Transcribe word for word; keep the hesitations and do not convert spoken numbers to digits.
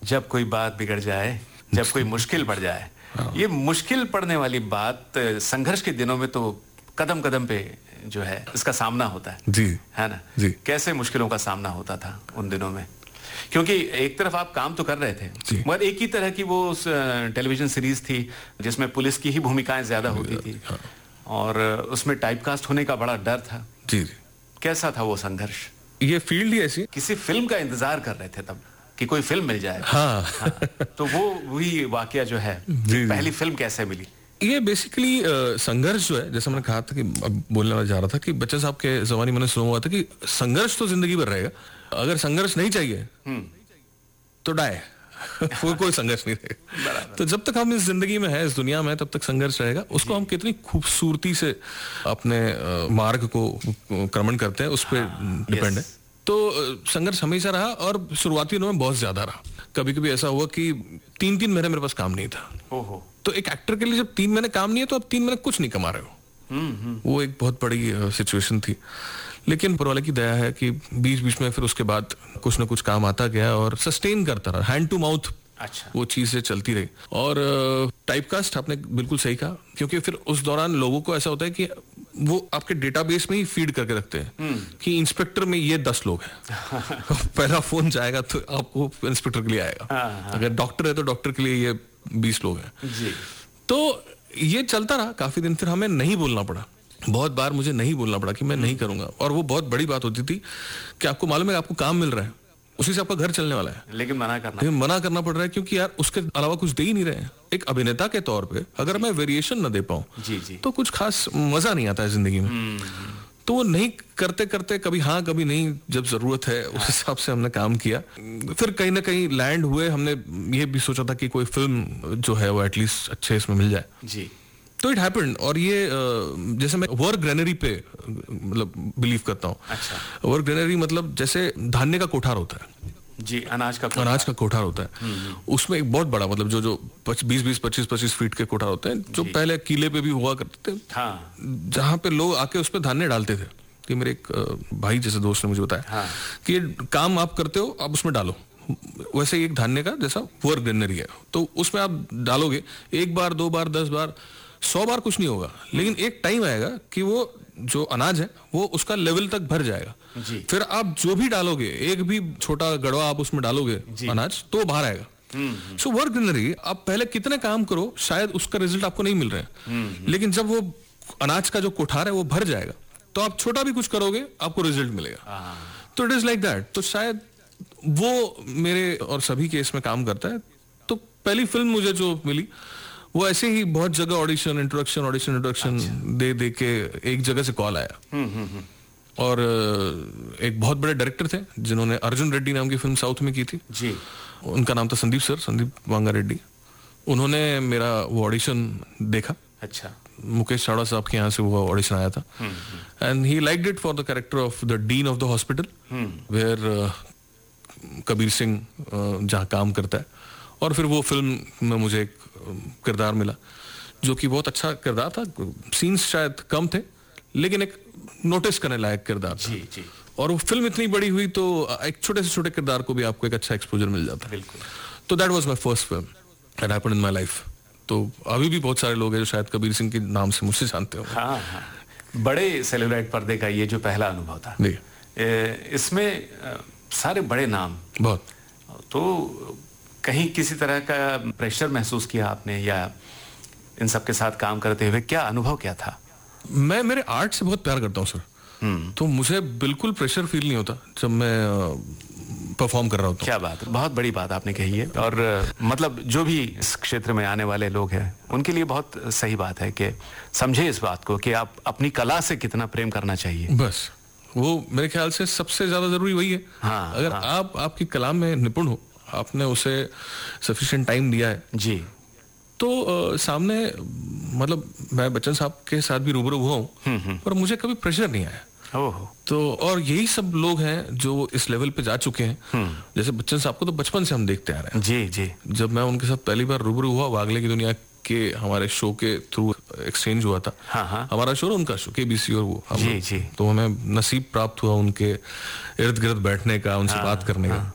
जब कोई बात बिगड़ जाए, जब कोई मुश्किल पड़ जाए, ये मुश्किल पड़ने वाली बात संघर्ष के दिनों में तो कदम कदम पे जो है इसका सामना होता है जी, है ना जी। कैसे मुश्किलों का सामना होता था उन दिनों में, क्योंकि एक तरफ आप काम तो कर रहे थे मगर एक ही तरह की वो टेलीविजन सीरीज थी जिसमें पुलिस की ही भूमिकाएं ज्यादा होती थी और उसमें टाइपकास्ट होने का बड़ा डर था। जी जी। कैसा था वो संघर्ष? ये फील्ड ही ऐसी, किसी फिल्म का इंतजार कर रहे थे तब कि कोई फिल्म मिल जाए। हाँ, हाँ। तो वो वही वाकया जो है जी, पहली फिल्म कैसे मिली? ये बेसिकली संघर्ष जो है, जैसे मैंने कहा था कि अब बोलने जा रहा था कि बच्चन साहब के जमाने मैंने सुना हुआ था कि संघर्ष तो जिंदगी भर रहेगा, अगर संघर्ष नहीं चाहिए तो डाय कोई कोई संघर्ष नहीं रहेगा। तो जब तक हम इस जिंदगी में है, इस दुनिया में, तब तक संघर्ष रहेगा। उसको हम कितनी खूबसूरती से अपने मार्ग को क्रमण करते हैं उस पर डिपेंड है। तो संघर्ष हमेशा रहा और शुरुआती दिनों में बहुत ज्यादा रहा। कभी कभी ऐसा हुआ कि तीन तीन महीने मेरे पास काम नहीं था। ओहो। तो एक एक्टर के लिए जब तीन महीने काम नहीं है तो आप तीन महीने कुछ नहीं कमा रहे हो। वो एक बहुत बड़ी सिचुएशन थी, लेकिन ऊपर वाले की दया है कि बीच बीच में फिर उसके बाद कुछ ना कुछ काम आता गया और सस्टेन करता रहा, हैंड टू माउथ। अच्छा। वो चीजें चलती रही। और टाइपकास्ट आपने बिल्कुल सही कहा, क्योंकि फिर उस दौरान लोगों को ऐसा होता है कि वो आपके डेटाबेस में ही फीड करके रखते हैं कि इंस्पेक्टर में ये दस लोग हैं। पहला फोन जाएगा तो आपको इंस्पेक्टर के लिए आएगा, अगर डॉक्टर है तो डॉक्टर के लिए ये बीस लोग हैं जी। तो ये चलता रहा काफी दिन। फिर हमें नहीं बोलना पड़ा, बहुत बार मुझे नहीं बोलना पड़ा कि मैं नहीं करूंगा। और वो बहुत बड़ी बात होती थी कि आपको मालूम है आपको काम मिल रहा है, उसी से आपका घर चलने वाला है, लेकिन मना करना लेकिन मना करना पड़ रहा है क्योंकि यार उसके अलावा कुछ दे ही नहीं रहे हैं। एक अभिनेता के तौर पे अगर मैं वेरिएशन न दे पाऊं जी जी तो कुछ खास मजा नहीं आता है जिंदगी में। तो वो नहीं करते करते कभी हाँ कभी नहीं, जब जरूरत है उस हिसाब से हमने काम किया। फिर कहीं ना कहीं लैंड हुए। हमने ये भी सोचा था कि कोई फिल्म जो है वो एटलीस्ट अच्छे इसमें मिल जाए जी। तो इट हैपेंड। और ये जैसे मैं वर्क ग्रेनरी पे मतलब बिलीव करता हूँ। अच्छा। वर्क ग्रेनरी मतलब जैसे धान्य का कोठार होता है जी, अनाज का कोठार। अनाज का कोठार होता है। उसमें एक बहुत बड़ा मतलब जो जो बीस बीस पच्चीस पच्चीस फीट के कोठार होते हैं जो पहले किले पे भी हुआ करते थे। हाँ। जहाँ पे लोग आके उस पे धान्य डालते थे। कि मेरे एक भाई जैसे दोस्त ने मुझे बताया हाँ। कि ये काम आप करते हो, आप उसमें डालो। वैसे ही एक धान्य का जैसा वर्क ग्रेनरी है, तो उसमें आप डालोगे एक बार दो बार दस बार सौ बार कुछ नहीं होगा, लेकिन एक टाइम आएगा कि वो जो अनाज है वो उसका लेवल तक भर जाएगा जी। फिर आप जो भी डालोगे, एक भी छोटा गड़वा आप उसमें डालोगे अनाज तो बाहर आएगा। सो वर्क ग्रेनरी आप पहले कितने काम करो शायद उसका रिजल्ट आपको नहीं मिल रहे हैं, लेकिन जब वो अनाज का जो कोठार है वो भर जाएगा तो आप छोटा भी कुछ करोगे आपको रिजल्ट मिलेगा। तो इट इज लाइक दैट। तो शायद वो मेरे और सभी के इसमें काम करता है। तो पहली फिल्म मुझे जो मिली वो ऐसे ही बहुत जगह ऑडिशन इंट्रोडक्शन ऑडिशन इंट्रोडक्शन दे दे के एक जगह से कॉल आया। और एक बहुत बड़े डायरेक्टर थे जिन्होंने अर्जुन रेड्डी नाम की फिल्म साउथ में की थी जी। उनका नाम था संदीप सर, संदीप वांगा रेड्डी। उन्होंने मेरा वो ऑडिशन देखा। अच्छा। मुकेश चावड़ा साहब के यहाँ से वो ऑडिशन आया था and he liked it for the character of the dean of the hospital where Kabir Singh जहाँ काम करता है। और फिर वो फिल्म में मुझे एक किरदार मिला जो कि बहुत अच्छा किरदार था। सीन्स शायद कम थे लेकिन एक नोटिस करने लायक किरदार था। जी, जी। और वो फिल्म इतनी बड़ी हुई तो एक छोटे से छोटे किरदार को भी आपको एक अच्छा एक्सपोजर मिल जाता है। बिल्कुल। तो that was my first film that happened in my life. तो अभी भी बहुत सारे लोग हैं जो शायद कबीर सिंह के नाम से मुझसे जानते हो। हाँ, हाँ। बड़े सेलिब्रेट पर्दे का ये जो पहला अनुभव था इसमें सारे बड़े नाम बहुत। तो कहीं किसी तरह का प्रेशर महसूस किया आपने या इन सब के साथ काम करते हुए क्या अनुभव क्या था? मैं मेरे आर्ट से बहुत प्यार करता हूँ सर। तो मुझे बिल्कुल प्रेशर फील नहीं होता जब मैं परफॉर्म कर रहा होता हूँ। क्या बात है, बहुत बड़ी बात आपने कही है। और मतलब जो भी इस क्षेत्र में आने वाले लोग हैं उनके लिए बहुत सही बात है कि समझे इस बात को कि आप अपनी कला से कितना प्रेम करना चाहिए। बस वो मेरे ख्याल से सबसे ज्यादा जरूरी वही है। हाँ, अगर हाँ। आप आपकी कला में निपुण हो, आपने उसे सफिशिएंट टाइम दिया है जी, तो आ, सामने मतलब मैं बच्चन साहब के साथ भी रूबरू हुआ हूँ पर मुझे कभी प्रेशर नहीं आया। ओहो। तो और यही सब लोग हैं जो इस लेवल पे जा चुके हैं। जैसे बच्चन साहब को तो बचपन से हम देखते आ रहे हैं। जी जी। जब मैं उनके साथ पहली बार रूबरू हुआ वागले की दुनिया के हमारे शो के थ्रू एक्सचेंज हुआ था। हाँ, हाँ। हमारा शो और उनका शो केबीसी और वो हम जी जी। तो हमें नसीब प्राप्त हुआ उनके इर्द गिर्द बैठने का, उनसे हाँ, बात करने हाँ। का।